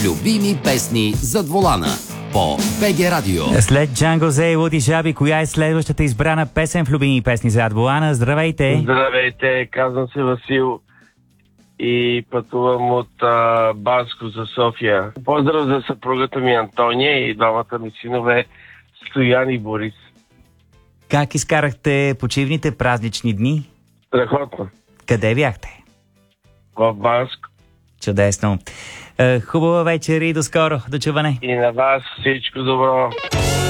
Любими песни зад волана по БГ Радио. След Джанго Зе и Луди Жаби, коя е следващата избрана песен в Любими песни зад волана? Здравейте! Здравейте, казвам се Васил и пътувам от Банско за София. Поздрав за съпругата ми Антония и двамата ми синове Стоян и Борис. Как изкарахте почивните празнични дни? Страхотно. Къде бяхте? В Банско. Чудесно. Хубава вечер и до скоро. До чуване. И на вас всичко добро.